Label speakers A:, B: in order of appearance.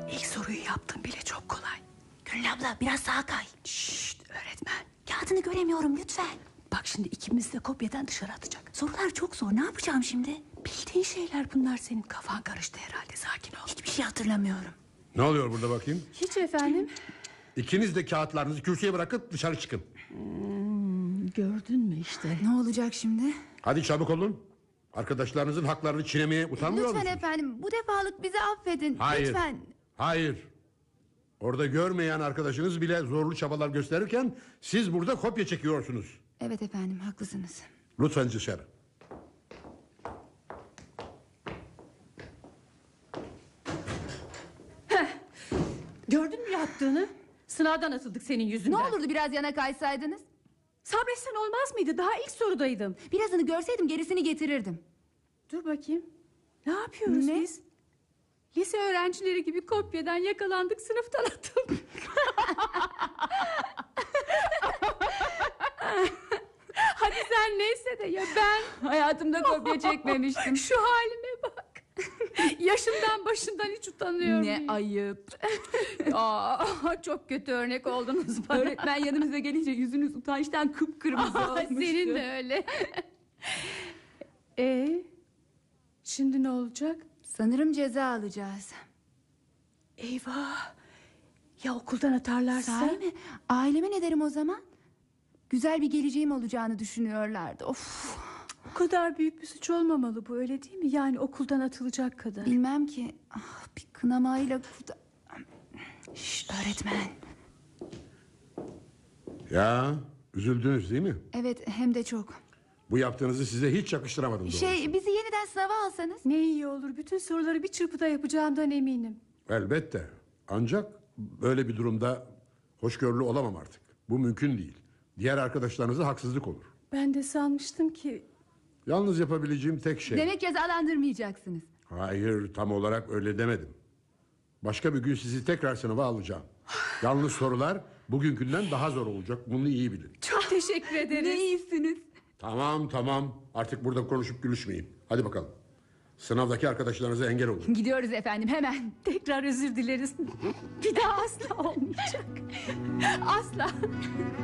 A: İlk soruyu yaptım bile, çok kolay.
B: Gönül abla biraz sağa kay.
A: Şşt öğretmen.
B: Kağıdını göremiyorum lütfen.
A: Bak şimdi ikimiz de kopyadan dışarı atacak.
B: Sorular çok zor, ne yapacağım şimdi?
A: Bildiğin şeyler bunlar, senin kafan karıştı herhalde, sakin ol.
B: Hiçbir şey hatırlamıyorum.
C: Ne oluyor burada bakayım?
A: Hiç efendim.
C: İkiniz de kağıtlarınızı kürsüye bırakıp dışarı çıkın.
A: Gördün mü işte.
B: Ne olacak şimdi?
C: Hadi çabuk olun. Arkadaşlarınızın haklarını çiğnemeye utanmıyor
B: Lütfen
C: musunuz?
B: efendim, bu defalık bizi affedin.
C: Hayır.
B: Lütfen.
C: Hayır. Orada görmeyen arkadaşınız bile zorlu çabalar gösterirken siz burada kopya çekiyorsunuz.
B: Evet efendim, haklısınız.
C: Lütfen dışarı.
A: Gördün mü yaptığını? Sınavdan atıldık senin yüzünden.
B: Ne olurdu biraz yana kaysaydınız?
A: Sabretsen olmaz mıydı? Daha ilk sorudaydım.
B: Birazını görseydim gerisini getirirdim.
A: Dur bakayım. Ne yapıyoruz
B: Ne?
A: biz? Lise öğrencileri gibi kopyadan yakalandık, sınıftan atıldık. Hadi sen neyse de ya ben.
B: Hayatımda kopya çekmemiştim.
A: Şu halime bak. Yaşımdan başımdan hiç utanıyorum.
B: Ne ayıp.
A: Çok kötü örnek oldunuz bana.
B: Öğretmen yanımıza gelince yüzünüz utançtan kıpkırmızı olmuştu.
A: Senin de öyle. Şimdi ne olacak?
B: Sanırım ceza alacağız.
A: Eyvah. Ya okuldan atarlarsa?
B: Sahi mi? Aileme ne derim o zaman? Güzel bir geleceğim olacağını düşünüyorlardı. Of.
A: Bu kadar büyük bir suç olmamalı bu, öyle değil mi? Yani okuldan atılacak kadar.
B: Bilmem ki. Bir kınamayla... Şşş, öğretmen.
C: Ya üzüldünüz değil mi?
B: Evet, hem de çok.
C: Bu yaptığınızı size hiç yakıştıramadım doğrusu.
B: Bizi yeniden sınava alsanız.
A: Ne iyi olur, bütün soruları bir çırpıda yapacağımdan eminim.
C: Elbette. Ancak böyle bir durumda hoşgörülü olamam artık. Bu mümkün değil. Diğer arkadaşlarınıza haksızlık olur.
A: Ben de sanmıştım ki...
C: Yalnız yapabileceğim tek şey...
B: Demek cezalandırmayacaksınız.
C: Hayır, tam olarak öyle demedim. Başka bir gün sizi tekrar sınava alacağım. Yalnız sorular bugünkünden daha zor olacak. Bunu iyi bilin.
A: Çok teşekkür ederiz.
B: Ne iyisiniz.
C: Tamam. Artık burada konuşup gülüşmeyin. Hadi bakalım. Sınavdaki arkadaşlarınıza engel olun.
B: Gidiyoruz efendim, hemen.
A: Tekrar özür dileriz. Bir daha asla olmayacak. Asla.